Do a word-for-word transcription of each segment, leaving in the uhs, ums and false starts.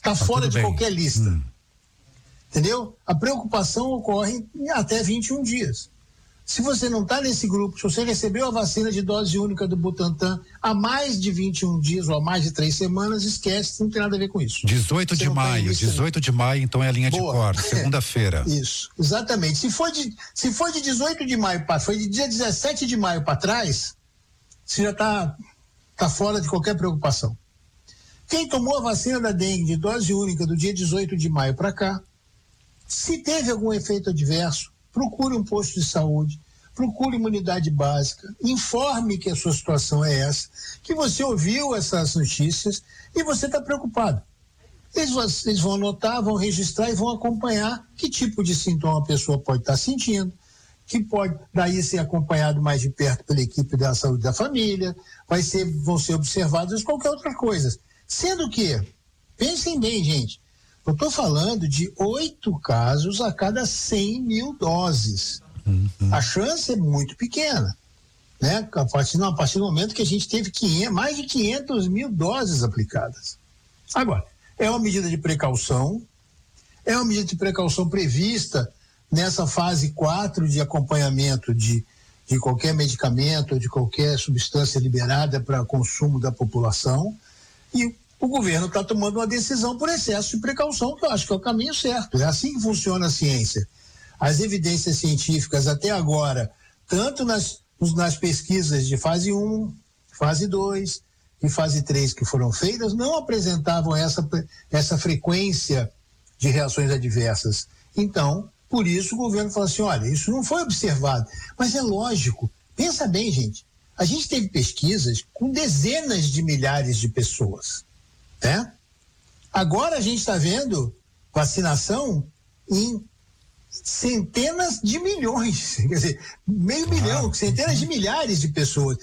Está fora de bem. Qualquer lista. Hum. Entendeu? A preocupação ocorre até vinte e um dias. Se você não está nesse grupo, se você recebeu a vacina de dose única do Butantan há mais de vinte e um dias ou há mais de três semanas, esquece, não tem nada a ver com isso. dezoito de maio, dezoito de maio, então é a linha Boa. de corte, segunda-feira. É, isso, exatamente. Se for de, se for de dezoito de maio para, foi de dia dezessete de maio para trás, você já está tá fora de qualquer preocupação. Quem tomou a vacina da dengue de dose única do dia dezoito de maio para cá, se teve algum efeito adverso, procure um posto de saúde, procure uma unidade básica, informe que a sua situação é essa, que você ouviu essas notícias e você está preocupado. Eles, eles vão anotar, vão registrar e vão acompanhar que tipo de sintoma a pessoa pode estar sentindo, que pode daí ser acompanhado mais de perto pela equipe da saúde da família, vai ser, vão ser observados qualquer outra coisa. Sendo que, pensem bem, gente, eu estou falando de oito casos a cada cem mil doses. Uhum. A chance é muito pequena, né? A partir, não, a partir do momento que a gente teve quinhentos, mais de quinhentas mil doses aplicadas. Agora, é uma medida de precaução, é uma medida de precaução prevista nessa fase quatro de acompanhamento de, de qualquer medicamento ou de qualquer substância liberada para consumo da população, e o governo está tomando uma decisão por excesso de precaução, que eu acho que é o caminho certo. É assim que funciona a ciência. As evidências científicas até agora, tanto nas, nas pesquisas de fase um, fase dois e fase três que foram feitas, não apresentavam essa, essa frequência de reações adversas. Então, por isso o governo falou assim, olha, isso não foi observado. Mas é lógico, pensa bem, gente, a gente teve pesquisas com dezenas de milhares de pessoas. Né? Agora a gente está vendo vacinação em centenas de milhões, quer dizer, meio ah, milhão, centenas de milhares de pessoas.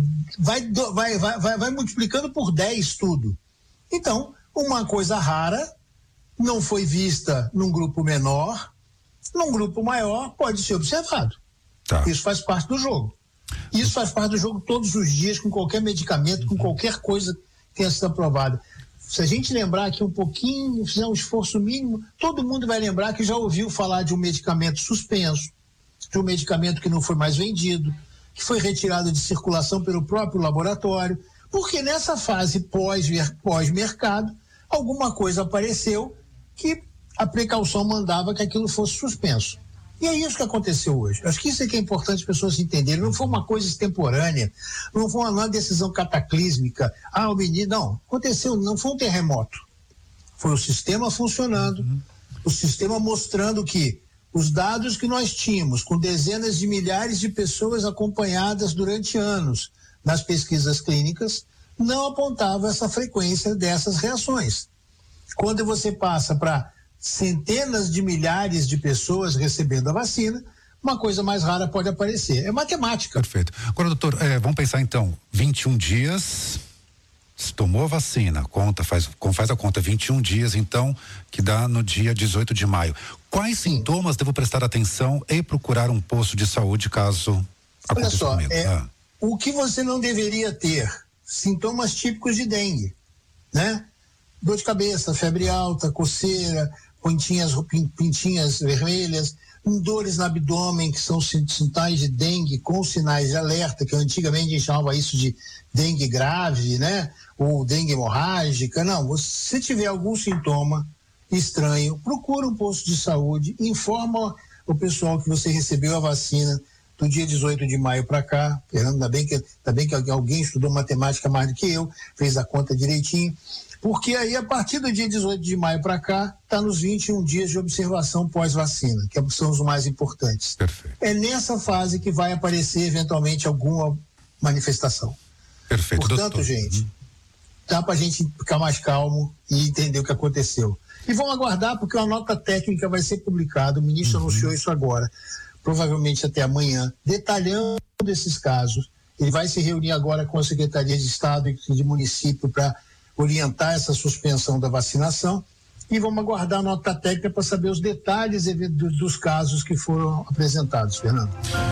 Vai, vai, vai, vai, vai multiplicando por dez tudo. Então, uma coisa rara, não foi vista num grupo menor, num grupo maior pode ser observado. Tá. Isso faz parte do jogo. Isso faz parte do jogo todos os dias, com qualquer medicamento, com qualquer coisa que tenha sido aprovada. Se a gente lembrar aqui um pouquinho, fizer um esforço mínimo, todo mundo vai lembrar que já ouviu falar de um medicamento suspenso, de um medicamento que não foi mais vendido, que foi retirado de circulação pelo próprio laboratório, porque nessa fase pós, pós-mercado, alguma coisa apareceu que a precaução mandava que aquilo fosse suspenso. E é isso que aconteceu hoje. Acho que isso é que é importante as pessoas entenderem. Não foi uma coisa extemporânea, não foi uma decisão cataclísmica. Ah, o menino, não. Aconteceu, não foi um terremoto. Foi o sistema funcionando, uhum. o sistema mostrando que os dados que nós tínhamos, com dezenas de milhares de pessoas acompanhadas durante anos nas pesquisas clínicas, não apontavam essa frequência dessas reações. Quando você passa para centenas de milhares de pessoas recebendo a vacina, uma coisa mais rara pode aparecer. É matemática. Perfeito. Agora, doutor, é, vamos pensar então, vinte e um dias, se tomou a vacina, conta, faz, faz a conta, vinte e um dias então, que dá no dia dezoito de maio. Quais Sim. sintomas devo prestar atenção e procurar um posto de saúde caso aconteça Olha só, comigo? É, ah. o que você não deveria ter? Sintomas típicos de dengue, né? Dor de cabeça, febre alta, coceira, pintinhas, pintinhas vermelhas, dores no abdômen, que são sinais de dengue com sinais de alerta, que antigamente a gente chamava isso de dengue grave, né? Ou dengue hemorrágica. Não, se tiver algum sintoma estranho, procura um posto de saúde, informa o pessoal que você recebeu a vacina do dia dezoito de maio para cá. Fernando, ainda bem que, ainda bem que alguém estudou matemática mais do que eu, fez a conta direitinho. Porque aí, a partir do dia dezoito de maio para cá, está nos vinte e um dias de observação pós-vacina, que são os mais importantes. Perfeito. É nessa fase que vai aparecer, eventualmente, alguma manifestação. Perfeito, Portanto, doutor. gente, uhum. dá para a gente ficar mais calmo e entender o que aconteceu. E vamos aguardar, porque uma nota técnica vai ser publicada, o ministro uhum. anunciou isso agora, provavelmente até amanhã, detalhando esses casos. Ele vai se reunir agora com a Secretaria de Estado e de município para orientar essa suspensão da vacinação, e vamos aguardar a nota técnica para saber os detalhes dos casos que foram apresentados, Fernando.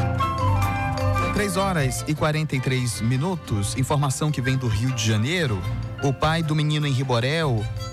três horas e quarenta e três minutos, informação que vem do Rio de Janeiro. O pai do menino em Riborel